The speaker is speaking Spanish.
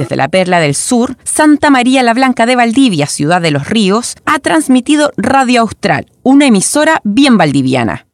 desde la Perla del Sur, Santa María la Blanca de Valdivia, Ciudad de los Ríos, ha transmitido Radio Austral, una emisora bien valdiviana.